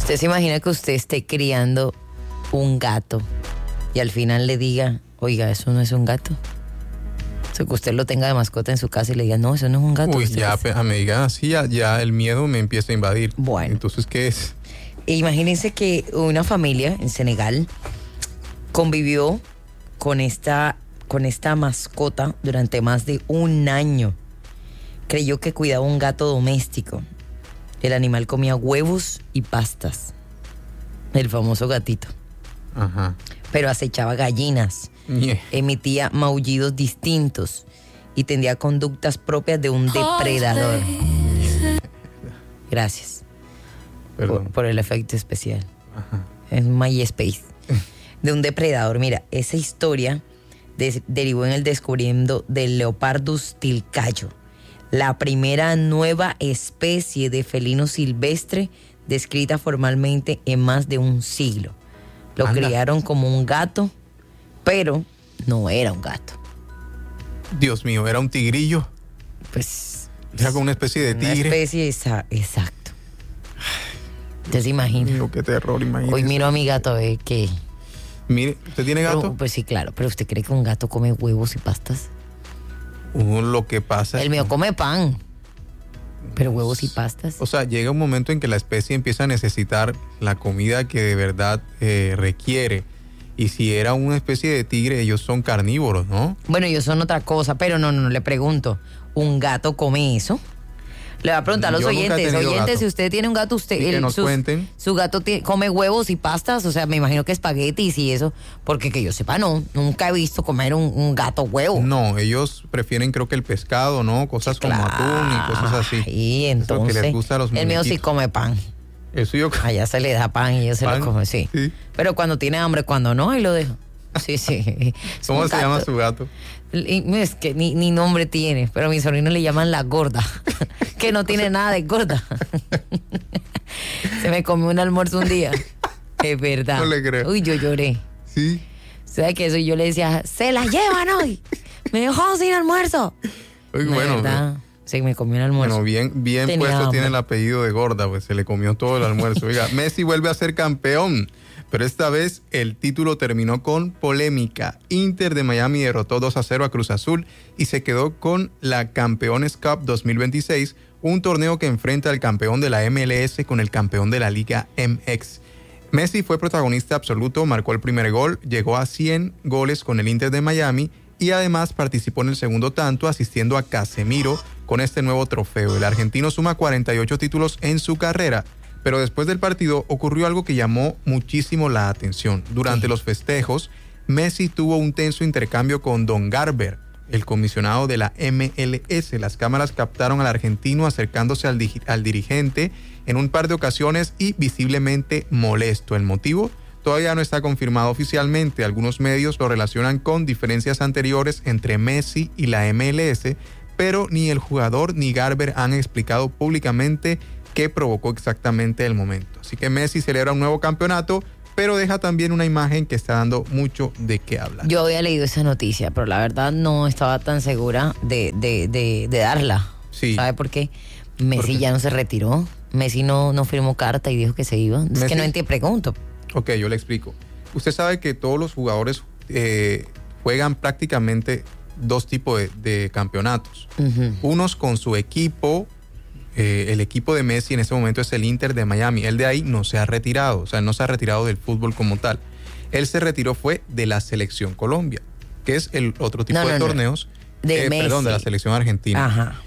¿Usted se imagina que usted esté criando un gato y al final le diga, oiga, eso no es un gato? O sea, que usted lo tenga de mascota en su casa y le diga, no, eso no es un gato. Uy, ya me digan así, ya el miedo me empieza a invadir. Bueno. Entonces, ¿qué es? Imagínense que una familia en Senegal convivió con esta mascota durante más de un año. Creyó que cuidaba un gato doméstico. El animal comía huevos y pastas. El famoso gatito. Ajá. Pero acechaba gallinas. Yeah. Emitía maullidos distintos y tenía conductas propias de un depredador. Gracias por el efecto especial. Ajá. En MySpace. De un depredador. Mira, esa historia derivó en el descubrimiento del Leopardus tilcayo, la primera nueva especie de felino silvestre descrita formalmente en más de un siglo. Lo criaron como un gato, pero no era un gato. Dios mío, ¿era un tigrillo? Pues... Era como una especie de tigre. Una especie, exacto. ¿Usted se imagina? Mío, qué terror, imagínese. Hoy miro a mi gato a ver qué... Mire, ¿usted tiene gato? Pues sí, claro, pero ¿usted cree que un gato come huevos y pastas? Lo que pasa... El mío come pan, pero huevos y pastas. O sea, llega un momento en que la especie empieza a necesitar la comida que de verdad requiere. Y si era una especie de tigre, ellos son carnívoros, ¿no? Bueno, ellos son otra cosa, pero no, le pregunto, ¿un gato come eso? Le voy a preguntar a los oyentes, si usted tiene un gato, que nos cuenten. ¿Su gato come huevos y pastas? O sea, me imagino que espaguetis y eso, porque que yo sepa, nunca he visto comer un gato huevo. No, ellos prefieren creo que el pescado, ¿no? Cosas como atún y cosas así. Y entonces, que les gusta a los el mío sí come pan. El suyo. Allá se le da pan y ellos se lo comen, sí. Pero cuando tiene hambre, cuando no, ahí lo dejo. Sí. ¿Cómo se llama su gato? Es que ni nombre tiene, pero a mi sobrino le llaman la gorda, que no tiene nada de gorda. Se me comió un almuerzo un día. Es verdad. No le creo. Uy, yo lloré. Sí. ¿Sabes qué? Eso yo le decía, se la llevan hoy. Me dejó sin almuerzo. Uy, bueno. ¿Verdad? Sí, me comió un almuerzo. Bueno, bien puesto hambre. Tiene el apellido de gorda, pues se le comió todo el almuerzo. Oiga, Messi vuelve a ser campeón, pero esta vez el título terminó con polémica. Inter de Miami derrotó 2-0 a Cruz Azul y se quedó con la Campeones Cup 2026, un torneo que enfrenta al campeón de la MLS con el campeón de la Liga MX. Messi fue protagonista absoluto, marcó el primer gol, llegó a 100 goles con el Inter de Miami y además participó en el segundo tanto asistiendo a Casemiro con este nuevo trofeo. El argentino suma 48 títulos en su carrera, pero después del partido ocurrió algo que llamó muchísimo la atención. Durante los festejos, Messi tuvo un tenso intercambio con Don Garber, el comisionado de la MLS. Las cámaras captaron al argentino acercándose al dirigente en un par de ocasiones y visiblemente molesto. ¿El motivo? Todavía no está confirmado oficialmente. Algunos medios lo relacionan con diferencias anteriores entre Messi y la MLS, pero ni el jugador ni Garber han explicado públicamente qué provocó exactamente el momento. Así que Messi celebra un nuevo campeonato, pero deja también una imagen que está dando mucho de qué hablar. Yo había leído esa noticia, pero la verdad no estaba tan segura de darla. Sí. ¿Sabe por qué? Messi ya no se retiró. Messi no firmó carta y dijo que se iba. Es que no entiendo, pregunto. Ok, yo le explico. Usted sabe que todos los jugadores juegan prácticamente dos tipos de campeonatos. Uh-huh. Unos con su equipo, el equipo de Messi en este momento es el Inter de Miami. Él de ahí no se ha retirado, o sea, no se ha retirado del fútbol como tal. Él se retiró fue de la Selección Colombia, que es el otro tipo de torneos. De Messi. Perdón, de la Selección Argentina. Ajá.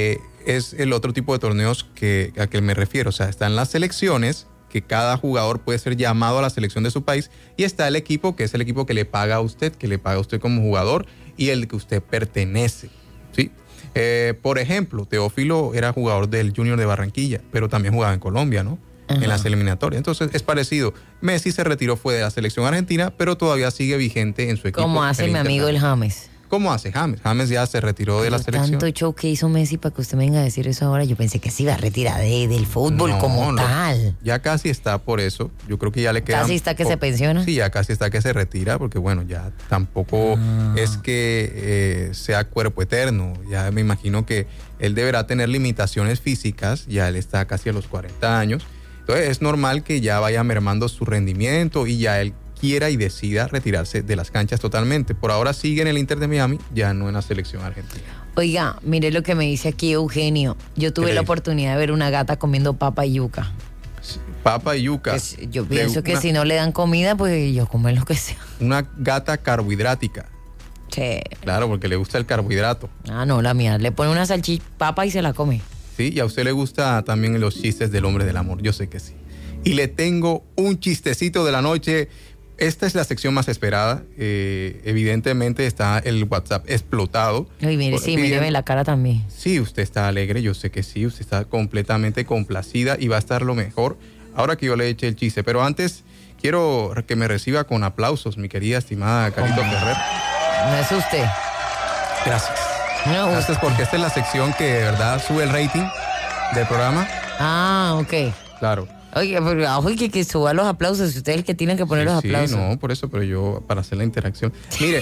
Es el otro tipo de torneos a que me refiero. O sea, están las selecciones, que cada jugador puede ser llamado a la selección de su país, y está el equipo, que es el equipo que le paga a usted, como jugador y el que usted pertenece, ¿sí? Por ejemplo, Teófilo era jugador del Junior de Barranquilla, pero también jugaba en Colombia, ¿no? Ajá. En las eliminatorias. Entonces es parecido. Messi se retiró, fue de la selección argentina, pero todavía sigue vigente en su equipo. ¿Cómo hace mi amigo el James? ¿Cómo hace James? James ya se retiró de la selección. Tanto show que hizo Messi para que usted venga a decir eso ahora. Yo pensé que se iba a retirar del fútbol tal. Ya casi está por eso. Yo creo que ya le queda... ¿Casi está que se pensiona? Sí, ya casi está que se retira, porque bueno, ya tampoco es que sea cuerpo eterno. Ya me imagino que él deberá tener limitaciones físicas. Ya él está casi a los 40 años. Entonces es normal que ya vaya mermando su rendimiento y ya él quiera y decida retirarse de las canchas totalmente. Por ahora sigue en el Inter de Miami, ya no en la selección argentina. Oiga, mire lo que me dice aquí Eugenio. Yo tuve la oportunidad de ver una gata comiendo papa y yuca. Papa y yuca. Pues yo pienso que si no le dan comida, pues ellos comen lo que sea. Una gata carbohidrática. Sí. Claro, porque le gusta el carbohidrato. Ah, no, la mía. Le pone una salchipapa y se la come. Sí, y a usted le gusta también los chistes del hombre del amor. Yo sé que sí. Y le tengo un chistecito de la noche. Esta es la sección más esperada. Evidentemente está el WhatsApp explotado. Ay, mire, sí, míreme la cara también. Sí, usted está alegre, yo sé que sí. Usted está completamente complacida y va a estar lo mejor ahora que yo le eche el chiste. Pero antes, quiero que me reciba con aplausos, mi querida, estimada Carito Ferrer. No es usted. Gracias. No, gracias porque esta es la sección que de verdad sube el rating del programa. Ah, ok. Claro. Oye, pero que suba los aplausos. Usted es el que tiene que poner los aplausos. Sí, no, por eso, pero yo, para hacer la interacción. Mire,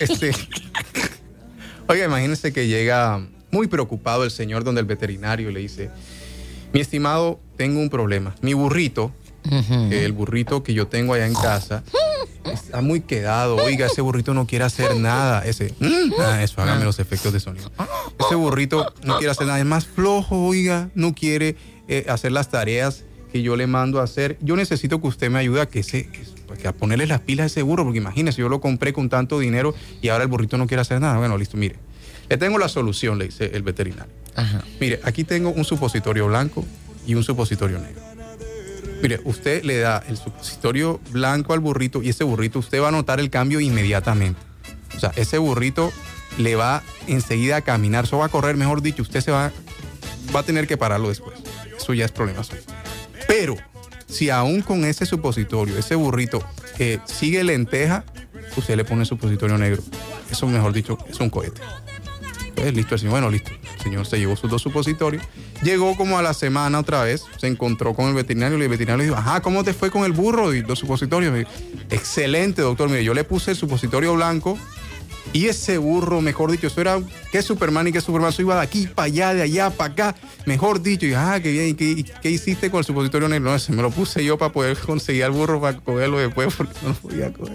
oiga, imagínense que llega muy preocupado el señor donde el veterinario le dice: mi estimado, tengo un problema. Mi burrito, el burrito que yo tengo allá en casa, está muy quedado. Oiga, ese burrito no quiere hacer nada. Eso, hágame los efectos de sonido. Ese burrito no quiere hacer nada. Es más flojo, oiga, no quiere hacer las tareas que yo le mando a hacer. Yo necesito que usted me ayude a ponerle las pilas a ese burro, porque imagínese, yo lo compré con tanto dinero y ahora el burrito no quiere hacer nada. Bueno, listo, mire. Le tengo la solución, le dice el veterinario. Ajá. Mire, aquí tengo un supositorio blanco y un supositorio negro. Mire, usted le da el supositorio blanco al burrito y ese burrito usted va a notar el cambio inmediatamente. O sea, ese burrito le va enseguida a caminar, eso va a correr, mejor dicho, usted va a tener que pararlo después. Eso ya es problema suyo. Pero si aún con ese supositorio, ese burrito sigue lenteja, usted le pone supositorio negro. Eso, mejor dicho, es un cohete. Pues listo, el señor, bueno, listo. El señor se llevó sus 2 supositorios. Llegó como a la semana otra vez, se encontró con el veterinario y el veterinario le dijo: ajá, ¿cómo te fue con el burro y 2 supositorios? Me dijo: excelente, doctor. Mire, yo le puse el supositorio blanco y ese burro, mejor dicho, eso era qué Superman y qué Superman. Eso iba de aquí para allá, de allá para acá, mejor dicho. Y qué bien. ¿Qué hiciste con el supositorio negro? No, ese me lo puse yo para poder conseguir al burro para cogerlo después porque no lo podía coger.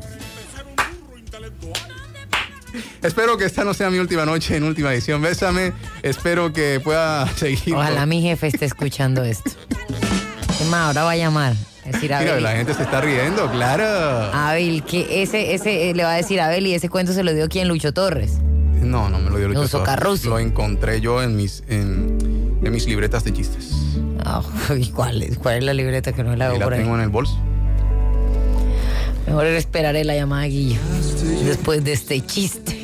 Espero que esta no sea mi última noche en Última Edición. Bésame. Espero que pueda seguir. Ojalá mi jefe esté escuchando esto. Es más, ahora va a llamar. Decir, Abel, mira, la gente se está riendo, claro. Abel, que ese le va a decir a Abel, y ese cuento se lo dio ¿quién? Lucho Torres. No me lo dio Lucho Torres. Carruso. Lo encontré yo en mis libretas de chistes. ¿Y cuál es la libreta que no la veo por ahí? La tengo en el bolso. Mejor esperaré la llamada de Guillo después de este chiste.